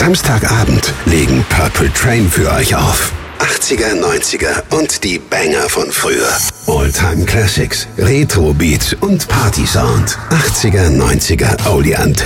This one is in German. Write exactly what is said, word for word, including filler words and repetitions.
Samstagabend legen Purple Train für euch auf. achtziger, neunziger und die Banger von früher. All-Time Classics, Retro Beats und Party Sound. achtziger, neunziger Orient.